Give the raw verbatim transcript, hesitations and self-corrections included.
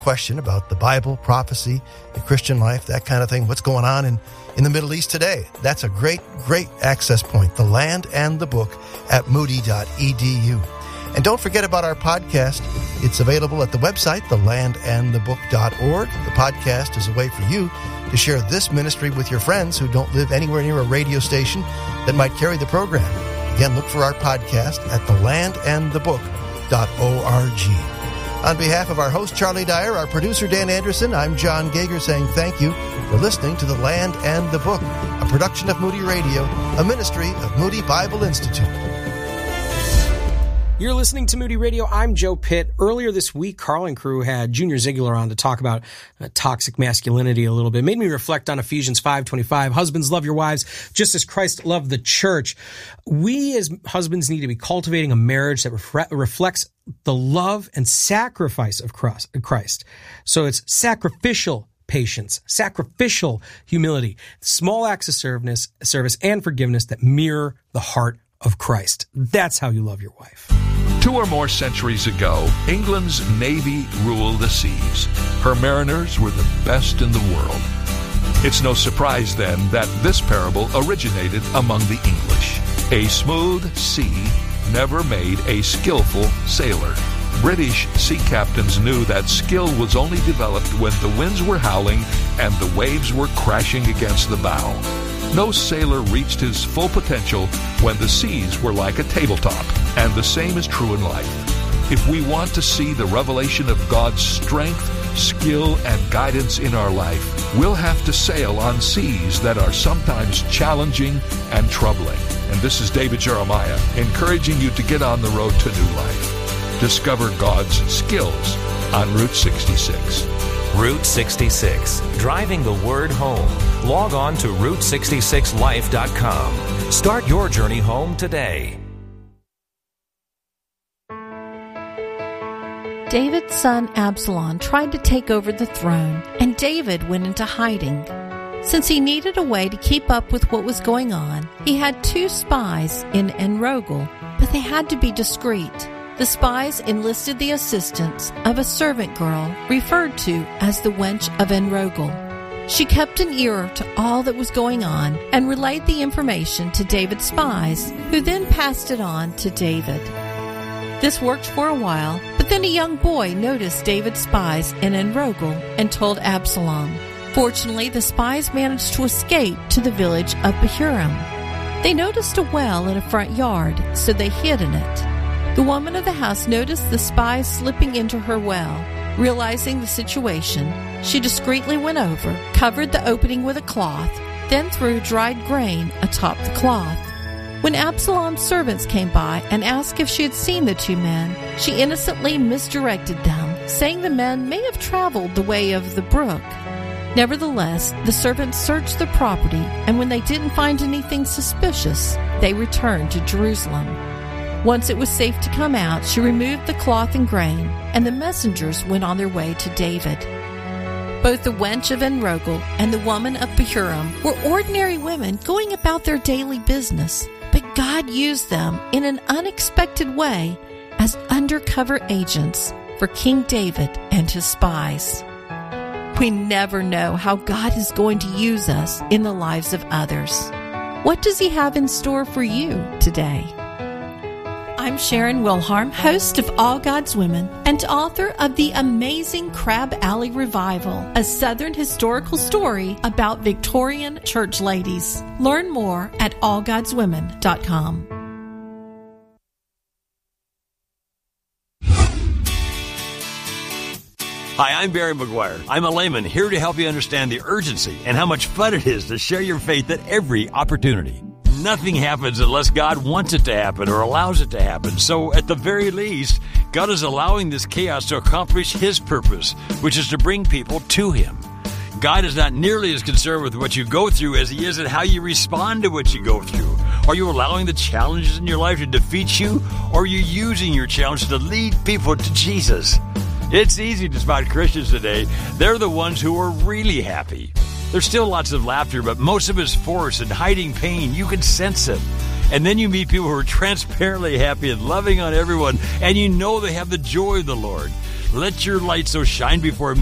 question about the Bible, prophecy, the Christian life, that kind of thing, what's going on in, in the Middle East today, that's a great, great access point, The Land and the Book at moody dot e d u. And don't forget about our podcast. It's available at the website, the land and the book dot org. The podcast is a way for you to share this ministry with your friends who don't live anywhere near a radio station that might carry the program. Again, look for our podcast at the land and the book dot org. On behalf of our host, Charlie Dyer, our producer, Dan Anderson, I'm John Gager saying thank you for listening to The Land and the Book, a production of Moody Radio, a ministry of Moody Bible Institute. You're listening to Moody Radio. I'm Joe Pitt. Earlier this week, Carl and crew had Junior Ziegler on to talk about uh, toxic masculinity a little bit. Made me reflect on Ephesians five twenty-five. Husbands, love your wives just as Christ loved the church. We as husbands need to be cultivating a marriage that refre- reflects the love and sacrifice of Christ. So it's sacrificial patience, sacrificial humility, small acts of service, service and forgiveness that mirror the heart of Christ. That's how you love your wife. Two or more centuries ago, England's navy ruled the seas. Her mariners were the best in the world. It's no surprise then that this parable originated among the English. A smooth sea never made a skillful sailor. British sea captains knew that skill was only developed when the winds were howling and the waves were crashing against the bow. No sailor reached his full potential when the seas were like a tabletop, and the same is true in life. If we want to see the revelation of God's strength, skill, and guidance in our life, we'll have to sail on seas that are sometimes challenging and troubling. And this is David Jeremiah, encouraging you to get on the road to new life. Discover God's skills on Route sixty-six. Route sixty-six, driving the word home. Log on to route sixty-six life dot com. Start your journey home today. David's son Absalom tried to take over the throne, and David went into hiding. Since he needed a way to keep up with what was going on, he had two spies in Enrogel, but they had to be discreet. The spies enlisted the assistance of a servant girl referred to as the wench of Enrogel. She kept an ear to all that was going on and relayed the information to David's spies, who then passed it on to David. This worked for a while, but then a young boy noticed David's spies in Enrogel and told Absalom. Fortunately, the spies managed to escape to the village of Bahurim. They noticed a well in a front yard, so they hid in it. The woman of the house noticed the spies slipping into her well. Realizing the situation, she discreetly went over, covered the opening with a cloth, then threw dried grain atop the cloth. When Absalom's servants came by and asked if she had seen the two men, she innocently misdirected them, saying the men may have traveled the way of the brook. Nevertheless, the servants searched the property, and when they didn't find anything suspicious, they returned to Jerusalem. Once it was safe to come out, she removed the cloth and grain, and the messengers went on their way to David. Both the wench of Enrogel and the woman of Bahurim were ordinary women going about their daily business, but God used them in an unexpected way as undercover agents for King David and his spies. We never know how God is going to use us in the lives of others. What does He have in store for you today? I'm Sharon Wilharm, host of All God's Women and author of The Amazing Crab Alley Revival, a Southern historical story about Victorian church ladies. Learn more at all gods women dot com. Hi, I'm Barry McGuire. I'm a layman here to help you understand the urgency and how much fun it is to share your faith at every opportunity. Nothing happens unless God wants it to happen or allows it to happen. So at the very least, God is allowing this chaos to accomplish His purpose, which is to bring people to Him. God is not nearly as concerned with what you go through as He is at how you respond to what you go through. Are you allowing the challenges in your life to defeat you, or are you using your challenges to lead people to Jesus? It's easy to spot Christians today. They're the ones who are really happy. There's still lots of laughter, but most of it is forced and hiding pain. You can sense it. And then you meet people who are transparently happy and loving on everyone, and you know they have the joy of the Lord. Let your light so shine before